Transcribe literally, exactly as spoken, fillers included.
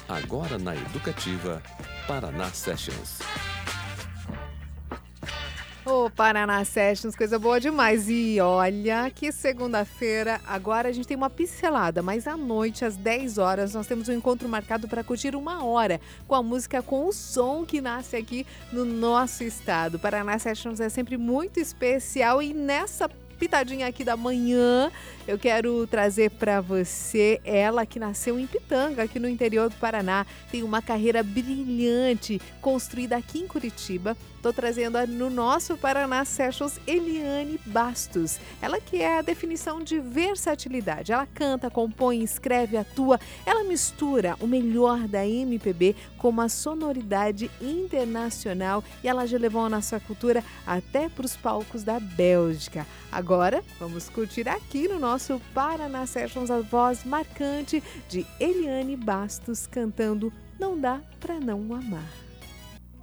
Agora na Educativa, Paraná Sessions. Ô, Paraná Sessions, coisa boa demais. E olha que segunda-feira, agora a gente tem uma pincelada, mas à noite, às dez horas, nós temos um encontro marcado para curtir uma hora com a música, com o som que nasce aqui no nosso estado. Paraná Sessions é sempre muito especial e nessa pitadinha aqui da manhã, eu quero trazer para você ela que nasceu em Pitanga, aqui no interior do Paraná, tem uma carreira brilhante, construída aqui em Curitiba. Estou trazendo no nosso Paraná Sessions Eliane Bastos. Ela que é a definição de versatilidade. Ela canta, compõe, escreve, atua. Ela mistura o melhor da M P B com uma sonoridade internacional e ela já levou a nossa cultura até para os palcos da Bélgica. Agora, vamos curtir aqui no nosso Paraná Sessions a voz marcante de Eliane Bastos cantando Não Dá Pra Não Amar.